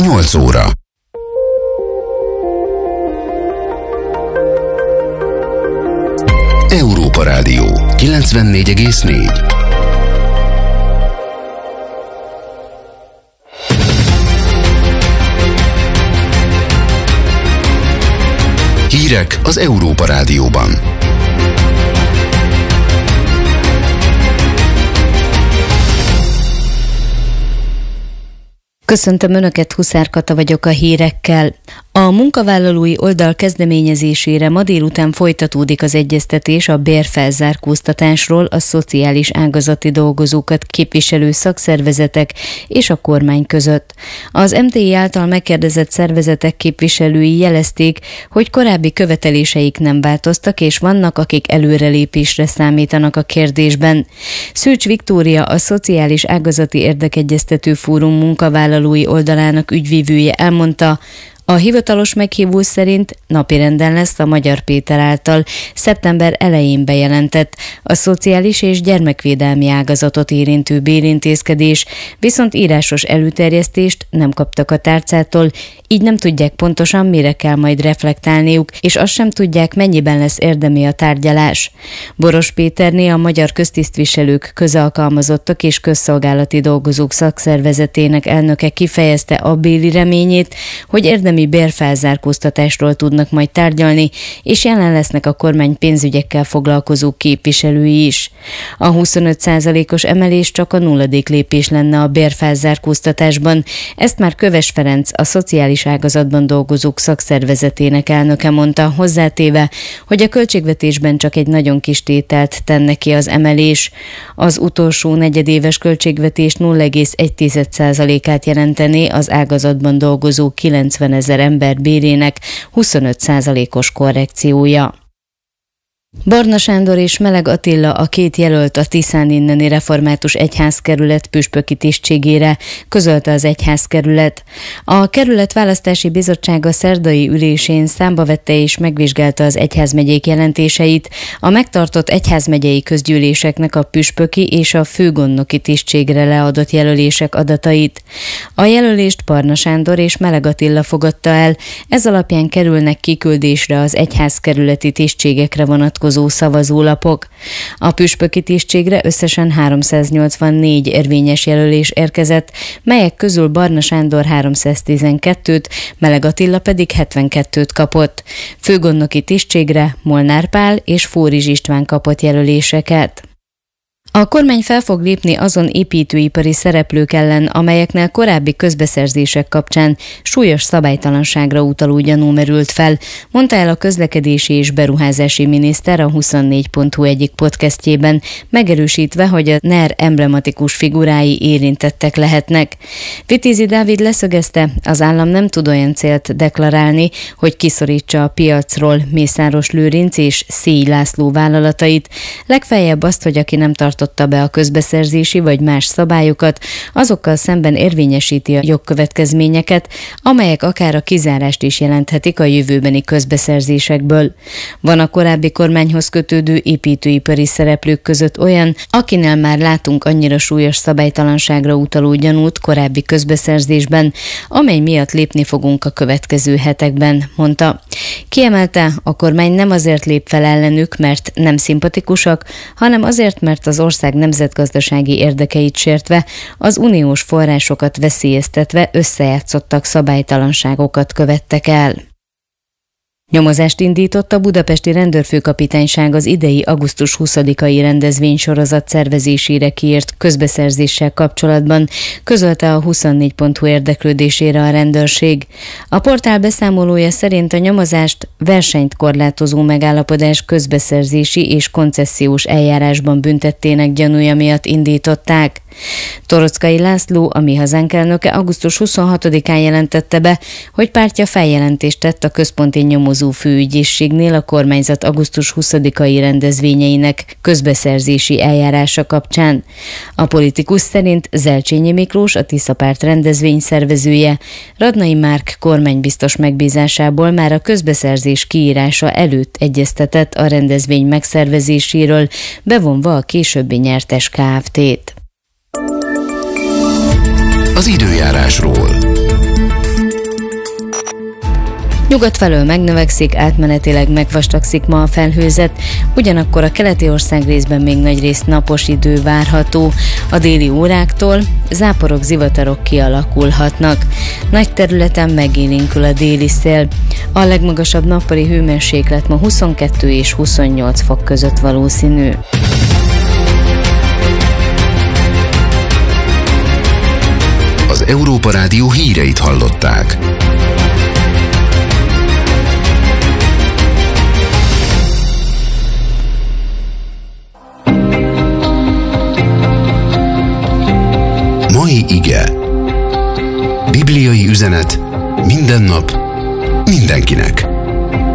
8 óra. Európa Rádió 94,4. Hírek az Európa Rádióban. Köszöntöm Önöket, Huszár Kata vagyok a hírekkel. A munkavállalói oldal kezdeményezésére ma délután folytatódik az egyeztetés a bérfelzárkóztatásról a szociális ágazati dolgozókat képviselő szakszervezetek és a kormány között. Az MTI által megkérdezett szervezetek képviselői jelezték, hogy korábbi követeléseik nem változtak, és vannak, akik előrelépésre számítanak a kérdésben. Szűcs Viktória, a Szociális Ágazati Érdekegyeztető Fórum munkavállalói oldalának ügyvívője elmondta, a hivatalos meghívó szerint napirenden lesz a Magyar Péter által szeptember elején bejelentett a szociális és gyermekvédelmi ágazatot érintő bérintézkedés, viszont írásos előterjesztést nem kaptak a tárcától, így nem tudják pontosan, mire kell majd reflektálniuk, és azt sem tudják, mennyiben lesz érdemi a tárgyalás. Boros Péterné, a Magyar Köztisztviselők, Közalkalmazottak és Közszolgálati Dolgozók Szakszervezetének elnöke kifejezte abbéli reményét, hogy érdemi bérfelzárkóztatásról tudnak majd tárgyalni, és jelen lesznek a kormány pénzügyekkel foglalkozó képviselői is. A 25%-os emelés csak a nulladik lépés lenne a bérfelzárkóztatásban, ezt már Köves Ferenc, a szociális ágazatban dolgozók szakszervezetének elnöke mondta, hozzátéve, hogy a költségvetésben csak egy nagyon kis tételt tenne ki az emelés. Az utolsó negyedéves költségvetés 0,1%-át jelentené az ágazatban dolgozó 90 000 ember bérének 25%-os korrekciója. Barna Sándor és Meleg Attila, a két jelölt a Tiszán inneni református egyházkerület püspöki tisztségére, közölte az egyházkerület. A kerület választási bizottsága szerdai ülésén számba vette és megvizsgálta az egyházmegyék jelentéseit, a megtartott egyházmegyei közgyűléseknek a püspöki és a főgondnoki tisztségre leadott jelölések adatait. A jelölést Barna Sándor és Meleg Attila fogadta el, ez alapján kerülnek kiküldésre az egyházkerületi tisztségekre vonatkozó szavazólapok. A püspöki tisztségre összesen 384 érvényes jelölés érkezett, melyek közül Barna Sándor 312-t, Meleg Attila pedig 72-t kapott. Főgondnoki tisztségre Molnár Pál és Fórizs István kapott jelöléseket. A kormány fel fog lépni azon építőipari szereplők ellen, amelyeknél korábbi közbeszerzések kapcsán súlyos szabálytalanságra utaló gyanú merült fel, mondta el a közlekedési és beruházási miniszter a 24.hu egyik podcastjében, megerősítve, hogy a NER emblematikus figurái érintettek lehetnek. Vitézi Dávid leszögezte, az állam nem tud olyan célt deklarálni, hogy kiszorítsa a piacról Mészáros Lőrinc és Szély László vállalatait, legfeljebb azt, hogy aki nem tartotta be a közbeszerzési vagy más szabályokat, azokkal szemben érvényesíti a jogkövetkezményeket, amelyek akár a kizárást is jelenthetik a jövőbeni közbeszerzésekből. Van a korábbi kormányhoz kötődő építőipari szereplők között olyan, akinél már látunk annyira súlyos szabálytalanságra utaló gyanút korábbi közbeszerzésben, amely miatt lépni fogunk a következő hetekben, mondta. Kiemelte, a kormány nem azért lép fel ellenük, mert nem szimpatikusak, hanem azért, mert az ország nemzetgazdasági érdekeit sértve, az uniós forrásokat veszélyeztetve összejátszottak szabálytalanságokat követtek el. Nyomozást indított a budapesti rendőrfőkapitányság az idei augusztus 20-ai rendezvénysorozat szervezésére kiírt közbeszerzéssel kapcsolatban, közölte a 24.hu érdeklődésére a rendőrség. A portál beszámolója szerint a nyomozást versenyt korlátozó megállapodás közbeszerzési és koncesziós eljárásban büntettének gyanúja miatt indították. Torockai László, a Mi Hazánk elnöke augusztus 26-án jelentette be, hogy pártja feljelentést tett a központi nyomozó főügyészségnél a kormányzat augusztus 20-ai rendezvényeinek közbeszerzési eljárása kapcsán. A politikus szerint Zelcsényi Miklós, a Tisza Párt rendezvény szervezője, Radnai Márk kormánybiztos megbízásából már a közbeszerzés kiírása előtt egyeztetett a rendezvény megszervezéséről, bevonva a későbbi nyertes Kft-t. Az időjárásról. Nyugat felől megnövekszik, átmenetileg megvastagszik ma a felhőzet, ugyanakkor a keleti ország részben még nagyrészt napos idő várható. A déli óráktól záporok, zivatarok kialakulhatnak. Nagy területen megélénkül a déli szél. A legmagasabb nappali hőmérséklet ma 22 és 28 fok között valószínű. Az Európa Rádió híreit hallották. Mai ige. Bibliai üzenet minden nap, mindenkinek.